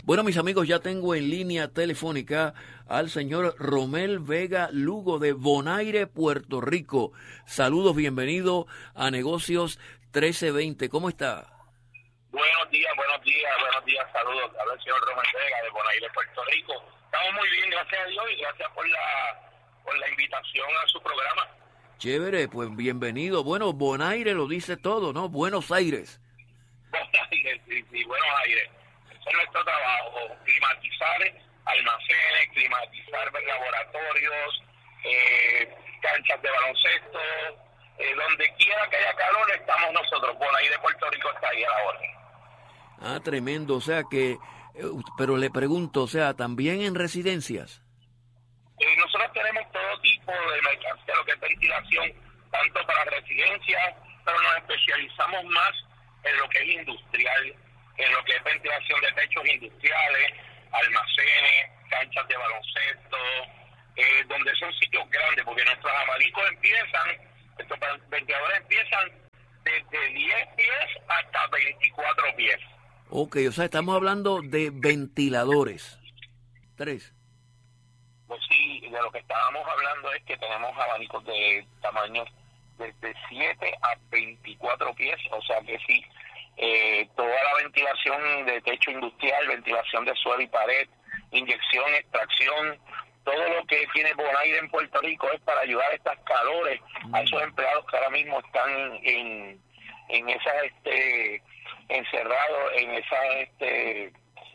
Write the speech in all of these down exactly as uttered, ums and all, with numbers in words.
Bueno, mis amigos, ya tengo en línea telefónica al señor Romel Vega Lugo de Bonaire, Puerto Rico. Saludos, bienvenido a Negocios trece veinte. ¿Cómo está? Buenos días, buenos días, buenos días, saludos. Habla el señor Romel Vega de Bonaire, Puerto Rico. Estamos muy bien, gracias a Dios, y gracias por la, por la invitación a su programa. Chévere, pues bienvenido. Bueno, Bonaire lo dice todo, ¿no? Buenos Aires. Bonaire, sí, sí, Buenos Aires. Ese es nuestro trabajo, climatizar almacenes, climatizar laboratorios, eh, canchas de baloncesto, eh, donde quiera que haya calor estamos nosotros. Bonaire, Puerto Rico está ahí a la orden. Ah, tremendo, o sea que, pero le pregunto, o sea, ¿también en residencias? Eh, nosotros tenemos todo tipo de mercancía, lo que es ventilación, tanto para residencias, pero nos especializamos más en lo que es industrial, en lo que es ventilación de techos industriales, almacenes, canchas de baloncesto, eh, donde son sitios grandes, porque nuestros abanicos empiezan, estos ventiladores empiezan desde diez pies hasta veinticuatro pies. Ok, o sea, estamos hablando de ventiladores. Tres. Pues sí, de lo que estábamos hablando es que tenemos abanicos de tamaños desde siete a veinticuatro pies, o sea que sí, eh, toda la ventilación de techo industrial, ventilación de suelo y pared, inyección, extracción, todo lo que tiene Bonaire en Puerto Rico es para ayudar a estas calores, mm. a esos empleados que ahora mismo están en, en esas, este, encerrados en esas, este,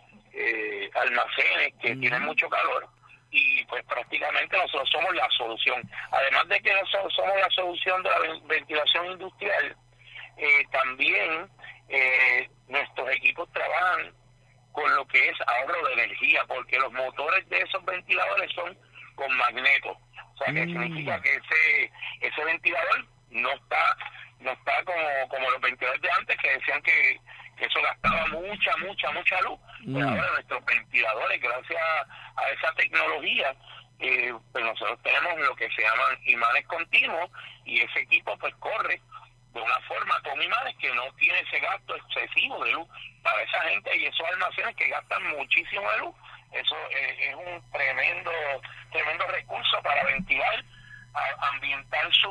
eh, almacenes que mm. tienen mucho calor. Y pues prácticamente nosotros somos la solución. Además de que nosotros somos la solución de la ventilación industrial, eh, también eh, nuestros equipos trabajan con lo que es ahorro de energía, porque los motores de esos ventiladores son con magneto. O sea, que mm. significa que ese ese ventilador no está no está como, como los ventiladores de antes, que decían que, que eso gastaba mucha, mucha, mucha luz. Mm. Pero ahora nuestros ventiladores, gracias a esa tecnología, eh, pues nosotros tenemos lo que se llaman imanes continuos, y ese equipo pues corre de una forma con imanes que no tiene ese gasto excesivo de luz para esa gente y esos almacenes que gastan muchísimo de luz. Eso eh, es un tremendo tremendo recurso para ventilar, a, ambientar su,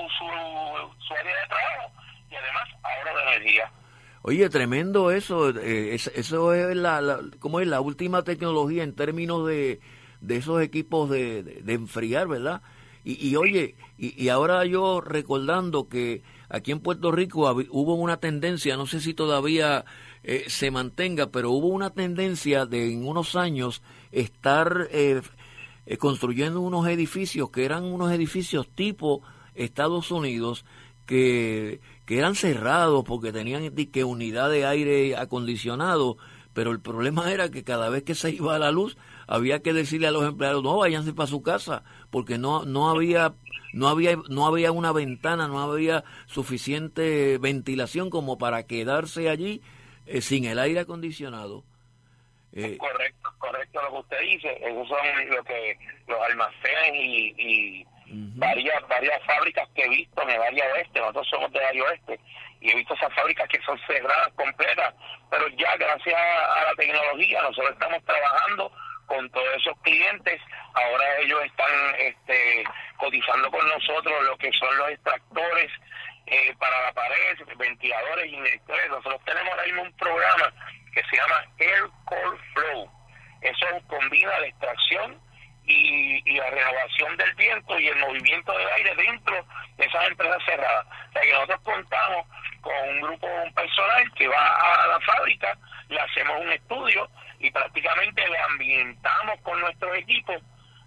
su, su área de trabajo, y además ahorro de energía. Oye, tremendo eso, eh, es, eso es la, la, ¿cómo es? La última tecnología en términos de, de esos equipos de, de, de enfriar, ¿verdad? Y, y oye, y, y ahora yo recordando que aquí en Puerto Rico hab, hubo una tendencia, no sé si todavía eh, se mantenga, pero hubo una tendencia de en unos años estar eh, eh, construyendo unos edificios que eran unos edificios tipo Estados Unidos, que, que eran cerrados porque tenían que unidad de aire acondicionado, pero el problema era que cada vez que se iba a la luz había que decirle a los empleados, no, váyanse para su casa, porque no no había no había no había una ventana, no había suficiente ventilación como para quedarse allí eh, sin el aire acondicionado. Eh, correcto, correcto lo que usted dice. Esos son lo que los almacenes y, y uh-huh. varias varias fábricas que he visto en el área oeste. Nosotros somos del área oeste y he visto esas fábricas que son cerradas completas, pero ya gracias a la tecnología nosotros estamos trabajando con todos esos clientes. Ahora ellos están este, cotizando con nosotros lo que son los extractores eh, para la pared, ventiladores, inyectores. Nosotros tenemos ahora mismo un programa que se llama Air Cold Flow. Eso combina la extracción y, y la renovación del viento y el movimiento del aire dentro de esas empresas cerradas. O sea que nosotros contamos con un grupo personal que va a la fábrica, le hacemos un estudio y prácticamente le ambientamos con nuestros equipos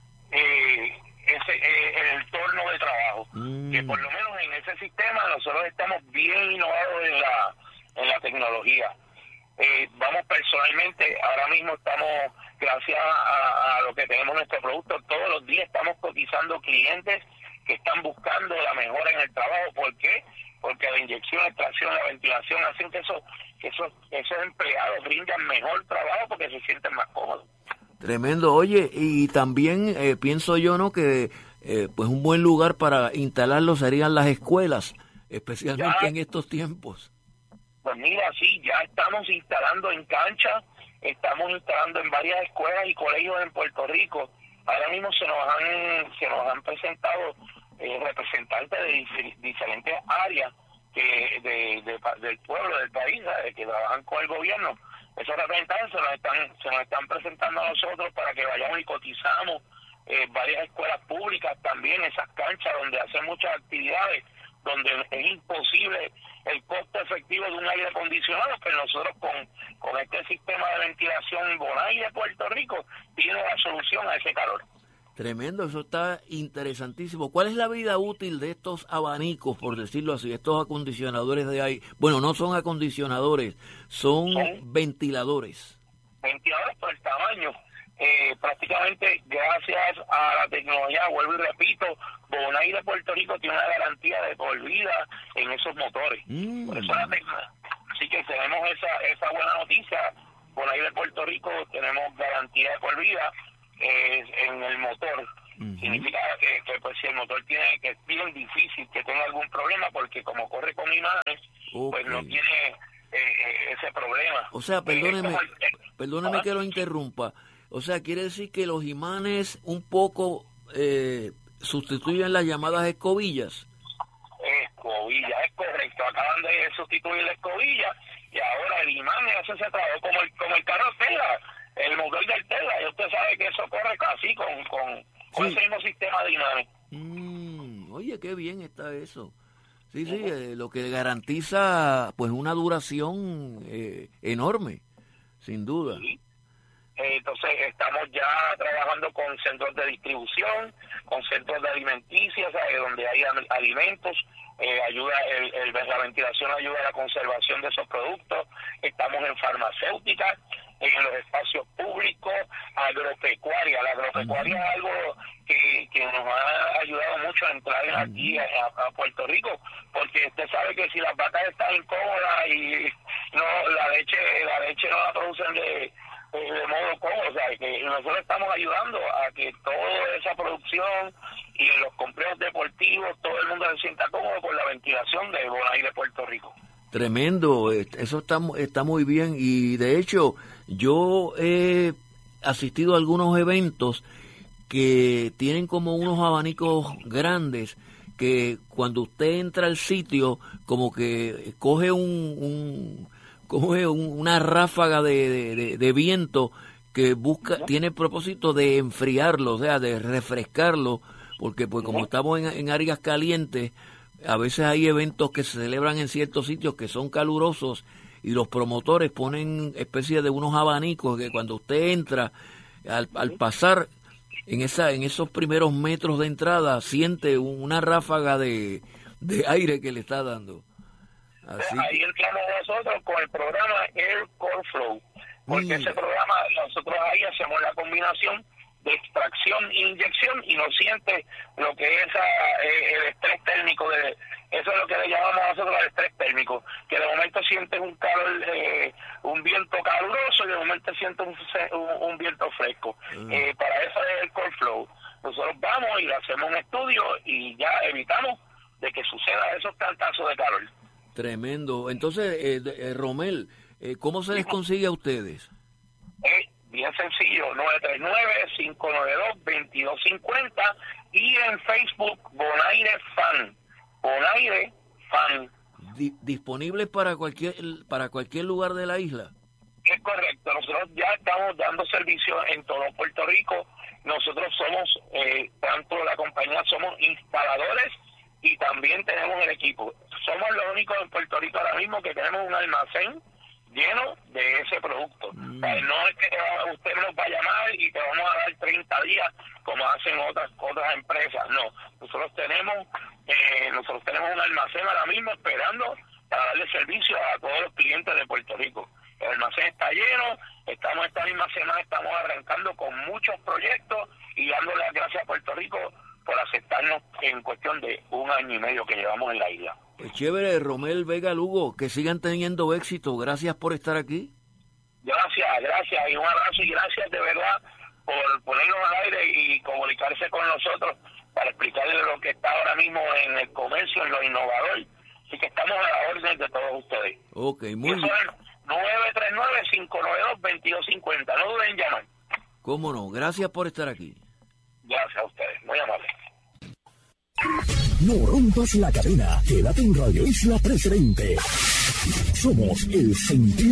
eh, ese eh, el entorno de trabajo. Mm. Que por lo menos en ese sistema nosotros estamos bien innovados en la, en la tecnología. Eh, vamos personalmente, ahora mismo estamos, gracias a, a lo que tenemos nuestro producto, todos los días estamos cotizando clientes que están buscando la mejora en el trabajo. ¿Por qué? Porque la inyección, la extracción, la ventilación hacen que esos, que esos, esos empleados brindan mejor trabajo porque se sienten más cómodos. Tremendo. Oye, y también eh, pienso yo, ¿no?, que eh, pues un buen lugar para instalarlo serían las escuelas, especialmente ya, en estos tiempos. Pues mira, sí, ya estamos instalando en cancha, estamos instalando en varias escuelas y colegios en Puerto Rico. Ahora mismo se nos han, se nos han presentado eh, representantes de dif- diferentes áreas que de, de, del pueblo, del país, ¿sabes?, que trabajan con el gobierno. Esos representantes se nos están, se nos están presentando a nosotros para que vayamos y cotizamos eh, varias escuelas públicas también, esas canchas donde hacen muchas actividades, donde es imposible el costo efectivo de un aire acondicionado, pero nosotros con, con este sistema de ventilación Bonaire de Puerto Rico tiene la solución a ese calor. Tremendo, eso está interesantísimo. ¿Cuál es la vida útil de estos abanicos, por decirlo así, estos acondicionadores de aire? Bueno, no son acondicionadores, son, son ventiladores. Ventiladores por el tamaño. Eh, prácticamente gracias a la tecnología, vuelvo y repito, Bonaire de Puerto Rico tiene una garantía de por vida en esos motores. Mm. Por eso la tecnología. Así que tenemos esa esa buena noticia. Bonaire de Puerto Rico tenemos garantía de por vida eh, en el motor. Uh-huh. Significa que, que pues si el motor tiene, que es bien difícil que tenga algún problema, porque como corre con imanes, okay, pues no tiene eh, ese problema. O sea, perdóneme, eh, perdóneme ¿ah? que lo interrumpa. O sea, quiere decir que los imanes un poco eh, sustituyen las llamadas escobillas. Escobillas, es correcto. Acaban de sustituir la escobilla y ahora el imán hace ese trabajo como el, como el carro Tesla, el motor del Tesla. Y usted sabe que eso corre casi con, con, con sí. ese mismo sistema de imanes. Mm, oye, qué bien está eso. Sí, sí, uh-huh. eh, lo que garantiza pues una duración eh, enorme, sin duda. Sí. Entonces estamos ya trabajando con centros de distribución, con centros de alimenticias, ¿sabes?, donde hay alimentos, eh, ayuda el, el, la ventilación ayuda a la conservación de esos productos. Estamos en farmacéuticas, en los espacios públicos, agropecuaria. La agropecuaria uh-huh. es algo que, que nos ha ayudado mucho a entrar uh-huh. aquí a, a Puerto Rico, porque usted sabe que si las vacas están incómodas y no la leche la leche no la producen de de modo cómodo, o sea, que nosotros estamos ayudando a que toda esa producción y en los complejos deportivos todo el mundo se sienta cómodo con la ventilación de Bonaire de Puerto Rico. Tremendo, eso está, está muy bien, y de hecho yo he asistido a algunos eventos que tienen como unos abanicos grandes que cuando usted entra al sitio como que coge un... un coge un, una ráfaga de, de, de, de viento que busca, ¿no? tiene el propósito de enfriarlo, o sea, de refrescarlo, porque pues como ¿no? estamos en, en áreas calientes, a veces hay eventos que se celebran en ciertos sitios que son calurosos y los promotores ponen especie de unos abanicos que cuando usted entra, al, al pasar en esa en esos primeros metros de entrada, siente una ráfaga de, de aire que le está dando. Así. Ahí entramos nosotros con el programa Air Core Flow, porque mm. ese programa nosotros ahí hacemos la combinación de extracción e inyección y no siente lo que es a, eh, el estrés térmico, de eso es lo que le llamamos nosotros el estrés térmico, que de momento sientes un calor, eh, un viento caluroso y de momento sientes un, un, un viento fresco. Mm. Eh, para eso es el Core Flow. Nosotros vamos y le hacemos un estudio y ya evitamos de que suceda esos cantazos de calor. Tremendo. Entonces, eh, eh, Romel, eh, ¿cómo se les consigue a ustedes? Eh, bien sencillo, nueve tres nueve, cinco nueve dos, dos dos cinco cero y en Facebook Bonaire Fan. Bonaire Fan. Di- ¿Disponibles para cualquier para cualquier lugar de la isla? Es correcto. Nosotros ya estamos dando servicio en todo Puerto Rico. Nosotros somos, eh, tanto la compañía, somos instaladores y también tenemos el equipo. Somos los únicos en Puerto Rico ahora mismo que tenemos un almacén lleno de ese producto. Mm. O sea, no es que usted nos va a llamar y te vamos a dar treinta días como hacen otras otras empresas. No, nosotros tenemos eh, nosotros tenemos un almacén ahora mismo esperando para darle servicio a todos los clientes de Puerto Rico. El almacén está lleno, estamos esta misma semana, estamos arrancando con muchos proyectos y dándole las gracias a Puerto Rico por aceptarnos en cuestión de un año y medio que llevamos en la isla. Pues chévere, Romel Vega Lugo, que sigan teniendo éxito. Gracias por estar aquí. Gracias, gracias, y un abrazo y gracias de verdad por ponernos al aire y comunicarse con nosotros para explicarles lo que está ahora mismo en el comercio, en lo innovador. Así que estamos a la orden de todos ustedes. Ok, muy bien. nueve tres nueve, cinco nueve dos, dos veintidós cincuenta. No duden en llamar. Cómo no, gracias por estar aquí. Gracias a ustedes, muy amables. No rompas la cadena, quédate en Radio Isla Presidente. Somos el sentido.